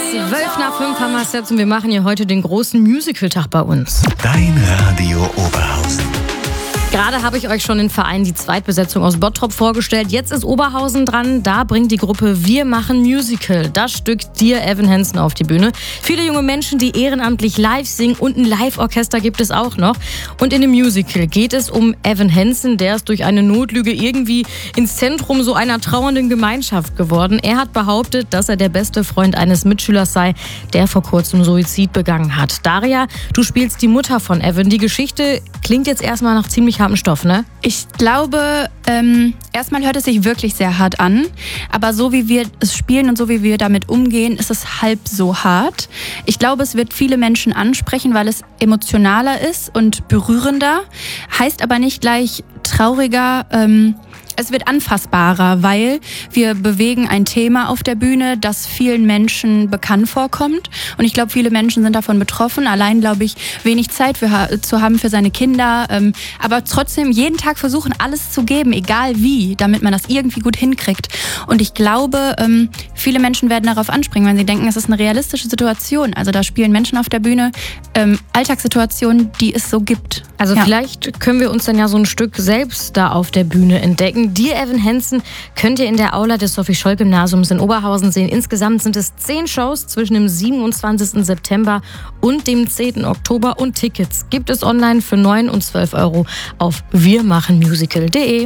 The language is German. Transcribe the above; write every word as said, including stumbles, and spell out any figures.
Zwölf nach fünf haben wir es jetzt und wir machen hier heute den großen Musical-Tag bei uns. Dein Radio Oberhausen. Gerade habe ich euch schon den Verein Die Zweitbesetzung aus Bottrop vorgestellt. Jetzt ist Oberhausen dran. Da bringt die Gruppe Wir machen Musical das Stück Dear Evan Hansen auf die Bühne. Viele junge Menschen, die ehrenamtlich live singen, und ein Live-Orchester gibt es auch noch. Und in dem Musical geht es um Evan Hansen. Der ist durch eine Notlüge irgendwie ins Zentrum so einer trauernden Gemeinschaft geworden. Er hat behauptet, dass er der beste Freund eines Mitschülers sei, der vor kurzem Suizid begangen hat. Daria, du spielst die Mutter von Evan. Die Geschichte klingt jetzt erstmal nach ziemlich harten Stoff, ne? Ich glaube, ähm, erstmal hört es sich wirklich sehr hart an, aber so wie wir es spielen und so wie wir damit umgehen, ist es halb so hart. Ich glaube, es wird viele Menschen ansprechen, weil es emotionaler ist und berührender, heißt aber nicht gleich trauriger. Ähm, Es wird anfassbarer, weil wir bewegen ein Thema auf der Bühne, das vielen Menschen bekannt vorkommt. Und ich glaube, viele Menschen sind davon betroffen. Allein, glaube ich, wenig Zeit für, zu haben für seine Kinder. Ähm, aber trotzdem jeden Tag versuchen, alles zu geben, egal wie, damit man das irgendwie gut hinkriegt. Und ich glaube, ähm, viele Menschen werden darauf anspringen, wenn sie denken, es ist eine realistische Situation. Also da spielen Menschen auf der Bühne ähm, Alltagssituationen, die es so gibt. Also ja. Vielleicht können wir uns dann ja so ein Stück selbst da auf der Bühne entdecken. Dear Evan Hansen könnt ihr in der Aula des Sophie-Scholl-Gymnasiums in Oberhausen sehen. Insgesamt sind es zehn Shows zwischen dem siebenundzwanzigsten September und dem zehnten Oktober. Und Tickets gibt es online für neun und zwölf Euro auf wir machen musical punkt de.